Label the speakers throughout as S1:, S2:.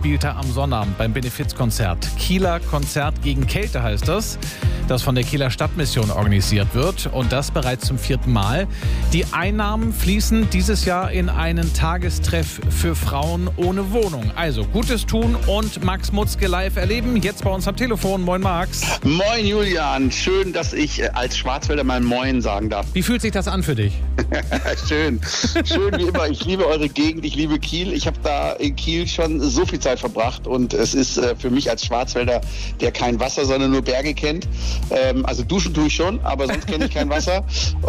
S1: spielte am Sonnabend beim Benefizkonzert. Kieler Konzert gegen Kälte heißt das von der Kieler Stadtmission organisiert wird und das bereits zum 4. Mal. Die Einnahmen fließen dieses Jahr in einen Tagestreff für Frauen ohne Wohnung. Also Gutes tun und Max Mutzke live erleben. Jetzt bei uns am Telefon. Moin Max.
S2: Moin Julian, schön, dass ich als Schwarzwälder mal Moin sagen darf.
S1: Wie fühlt sich das an für dich?
S2: Schön wie immer. Ich liebe eure Gegend, ich liebe Kiel. Ich habe da in Kiel schon so viel Zeit verbracht und es ist für mich als Schwarzwälder, der kein Wasser, sondern nur Berge kennt. Also duschen tue ich schon, aber sonst kenne ich kein Wasser.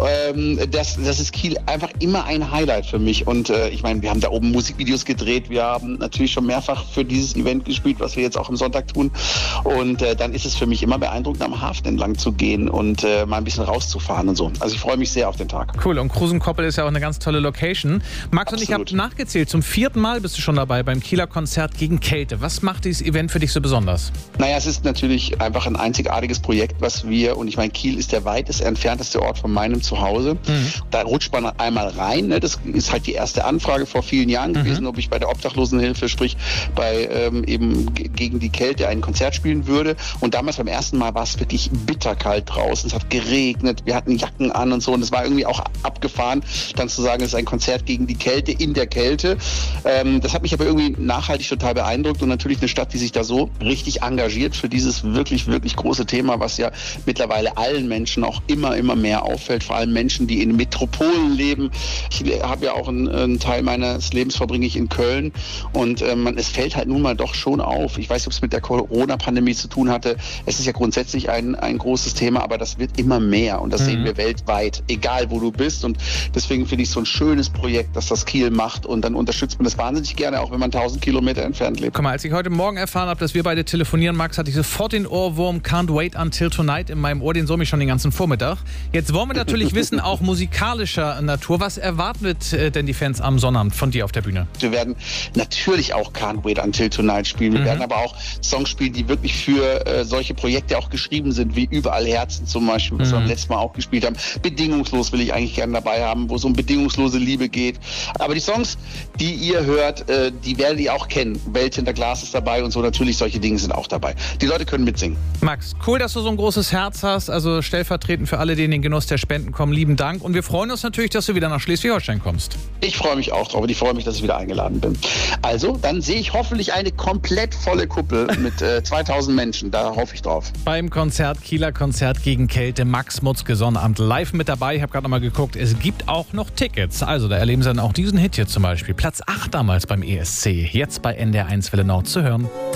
S2: Das ist Kiel einfach immer ein Highlight für mich. Und ich meine, wir haben da oben Musikvideos gedreht. Wir haben natürlich schon mehrfach für dieses Event gespielt, was wir jetzt auch am Sonntag tun. Und dann ist es für mich immer beeindruckend, am Hafen entlang zu gehen und mal ein bisschen rauszufahren und so. Also ich freue mich sehr auf den Tag.
S1: Cool. Und Krusenkoppel ist ja auch eine ganz tolle Location. Max und ich habe nachgezählt. Zum 4. Mal bist du schon dabei beim Kieler Konzert gegen Kälte. Was macht dieses Event für dich so besonders?
S2: Naja, es ist natürlich einfach ein einzigartiges Projekt, was wir, und ich meine, Kiel ist der weitest entfernteste Ort von meinem Zuhause. Da rutscht man einmal rein. Ne? Das ist halt die erste Anfrage vor vielen Jahren gewesen, ob ich bei der Obdachlosenhilfe, sprich bei eben gegen die Kälte ein Konzert spielen würde. Und damals beim ersten Mal war es wirklich bitterkalt draußen. Es hat geregnet, wir hatten Jacken an und so. Und es war irgendwie auch abgefahren, dann zu sagen, es ist ein Konzert gegen die Kälte in der Kälte. Das hat mich aber irgendwie nachhaltig total beeindruckt. Und natürlich eine Stadt, die sich da so richtig engagiert für dieses wirklich, wirklich große Thema, was ja mittlerweile allen Menschen auch immer mehr auffällt, vor allem Menschen, die in Metropolen leben. Ich habe ja auch einen Teil meines Lebens verbringe ich in Köln und es fällt halt nun mal doch schon auf. Ich weiß nicht, ob es mit der Corona-Pandemie zu tun hatte. Es ist ja grundsätzlich ein großes Thema, aber das wird immer mehr und das sehen wir weltweit, egal wo du bist, und deswegen finde ich so ein schönes Projekt, dass das Kiel macht, und dann unterstützt man das wahnsinnig gerne, auch wenn man 1000 Kilometer entfernt lebt.
S1: Guck mal, als ich heute Morgen erfahren habe, dass wir beide telefonieren, Max, hatte ich sofort den Ohrwurm Can't Wait Until Tonight in meinem Ohr, den summe ich schon den ganzen Vormittag. Jetzt wollen wir natürlich wissen, auch musikalischer Natur, was erwarten denn die Fans am Sonnabend von dir auf der Bühne?
S2: Wir werden natürlich auch Can't Wait Until Tonight spielen. Wir werden aber auch Songs spielen, die wirklich für solche Projekte auch geschrieben sind, wie Überall Herzen zum Beispiel, was wir beim letzten Mal auch gespielt haben. Bedingungslos will ich eigentlich gerne dabei haben, wo es um bedingungslose Liebe geht. Aber die Songs, die ihr hört, die werdet ihr auch kennen. Welt hinter Glas ist dabei und so, natürlich solche Dinge sind auch dabei. Die Leute können mitsingen.
S1: Max, cool, dass du so ein großes Herz hast, also stellvertretend für alle, die in den Genuss der Spenden kommen, lieben Dank, und wir freuen uns natürlich, dass du wieder nach Schleswig-Holstein kommst.
S2: Ich freue mich auch drauf und ich freue mich, dass ich wieder eingeladen bin. Also, dann sehe ich hoffentlich eine komplett volle Kuppel mit 2000 Menschen, da hoffe ich drauf.
S1: Beim Kieler Konzert gegen Kälte, Max Mutzke Sonnabend live mit dabei. Ich habe gerade noch mal geguckt, es gibt auch noch Tickets, also da erleben Sie dann auch diesen Hit hier zum Beispiel. Platz 8 damals beim ESC, jetzt bei NDR 1 Welle Nord zu hören.